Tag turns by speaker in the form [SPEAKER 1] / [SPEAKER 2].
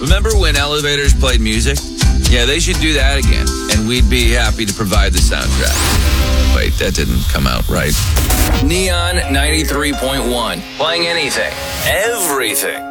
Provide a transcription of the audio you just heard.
[SPEAKER 1] Remember when elevators played music? Yeah, they should do that again, and we'd be happy to provide the soundtrack. Wait, that didn't come out right. Neon 93.1. Playing anything, everything.